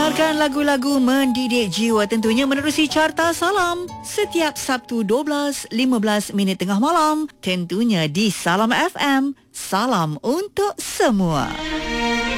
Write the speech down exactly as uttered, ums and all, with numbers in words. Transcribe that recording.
Dengarkan lagu-lagu mendidik jiwa tentunya menerusi Carta Salam setiap Sabtu dua belas lima belas minit tengah malam tentunya di Salam F M. Salam untuk semua.